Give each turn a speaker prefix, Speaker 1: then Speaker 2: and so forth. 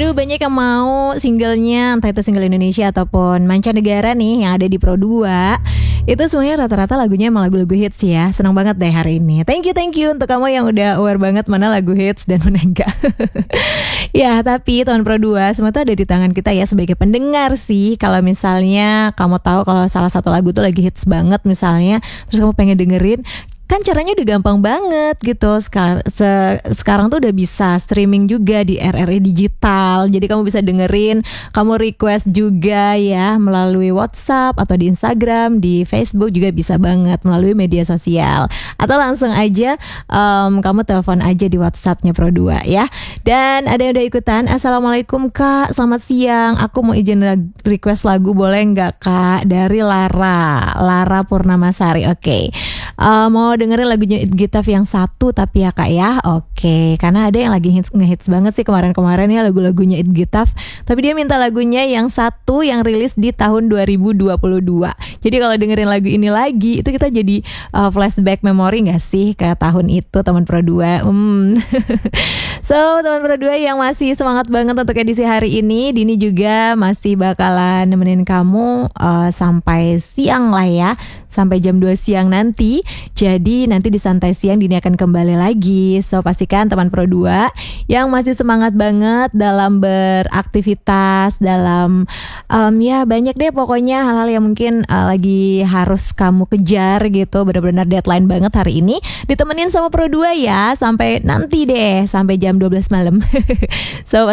Speaker 1: Aduh, banyak yang mau singlenya, entah itu single Indonesia ataupun mancanegara nih yang ada di Pro 2. Itu semuanya rata-rata lagunya emang lagu-lagu hits ya. Senang banget deh hari ini. Thank you untuk kamu yang udah aware banget mana lagu hits dan mana enggak. Ya, tapi teman Pro 2 semua tuh ada di tangan kita ya sebagai pendengar sih. Kalau misalnya kamu tahu kalau salah satu lagu tuh lagi hits banget misalnya, terus kamu pengen dengerin, kan caranya udah gampang banget gitu. Sekarang tuh udah bisa streaming juga di RRI Digital. Jadi kamu bisa dengerin, kamu request juga ya melalui WhatsApp atau di Instagram, di Facebook juga bisa banget melalui media sosial. Atau langsung aja kamu telepon aja di WhatsAppnya Pro 2 ya. Dan ada yang udah ikutan. Assalamualaikum Kak, selamat siang. Aku mau izin request lagu, boleh nggak Kak? Dari Lara Purnamasari. Oke. Mau dengerin lagunya It Gitaf yang satu tapi ya Kak ya. Oke, karena ada yang lagi ngehits banget sih kemarin-kemarin ya lagu-lagunya It Gitaf. Tapi dia minta lagunya yang satu yang rilis di tahun 2022. Jadi kalau dengerin lagu ini lagi, itu kita jadi flashback memori gak sih ke tahun itu teman Pro 2. So teman Pro 2 yang masih semangat banget untuk edisi hari ini, Dini juga masih bakalan nemenin kamu sampai siang lah ya, sampai jam 2 siang nanti. Jadi nanti di santai siang Dini akan kembali lagi. So pastikan teman Pro 2 yang masih semangat banget dalam beraktivitas, dalam ya banyak deh pokoknya hal-hal yang mungkin lagi harus kamu kejar gitu, benar-benar deadline banget hari ini, ditemenin sama Pro 2 ya sampai nanti deh, sampai jam 12 malam. So